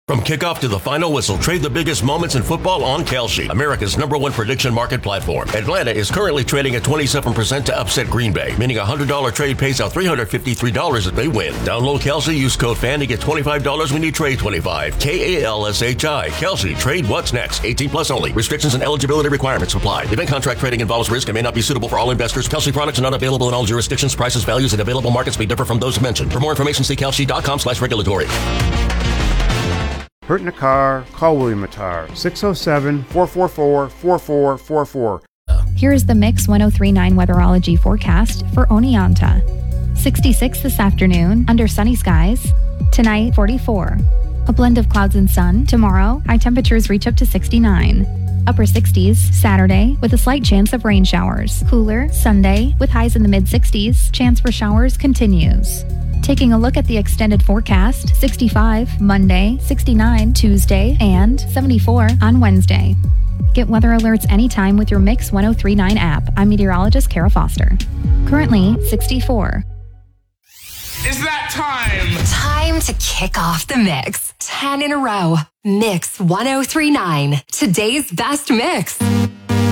From kickoff to the final whistle, trade the biggest moments in football on Kalshi, America's #1 prediction market platform. Atlanta is currently trading at 27% to upset Green Bay, meaning a $100 trade pays out $353 if they win. Download Kalshi, use code FAN to get $25 when you trade 25. Kalshi. Kalshi, trade what's next. 18 plus only. Restrictions and eligibility requirements apply. Event contract trading involves risk and may not be suitable for all investors. Kalshi products are not available in all jurisdictions. Prices, values, and available markets may differ from those mentioned. For more information, see kalshi.com/regulatory. Hurt in a car? Call William Attar, 607-444-4444. Here's the Mix 1039 weatherology forecast for Oneonta. 66 this afternoon, under sunny skies. Tonight, 44. A blend of clouds and sun. Tomorrow, high temperatures reach up to 69. Upper 60s Saturday, with a slight chance of rain showers. Cooler Sunday, with highs in the mid-60s. Chance for showers continues. Taking a look at the extended forecast, 65 Monday, 69 Tuesday, and 74 on Wednesday. Get weather alerts anytime with your Mix 1039 app. I'm meteorologist Kara Foster. Currently 64. It's that time! Time to kick off the mix. 10 in a row. Mix 1039. Today's best mix.